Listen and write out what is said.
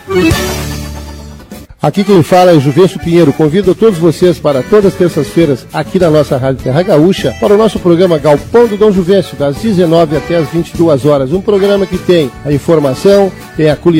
Aqui quem fala é Juvencio Pinheiro. Convido todos vocês para todas as terças-feiras aqui na nossa Rádio Terra Gaúcha para o nosso programa Galpão do Dom Juvencio, das 19 até as 22 horas. Um programa que tem a informação, tem a culinária,